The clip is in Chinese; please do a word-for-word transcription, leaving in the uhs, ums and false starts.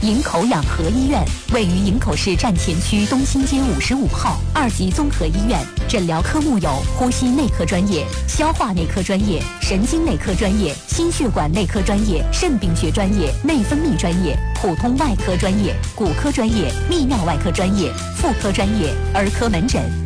营口养和医院位于营口市站前区东兴街五十五号，二级综合医院，诊疗科目有呼吸内科专业、消化内科专业、神经内科专业、心血管内科专业、肾病学专业、内分泌专业、普通外科专业、骨科专业、泌尿外科专业、妇科专业、儿科门诊。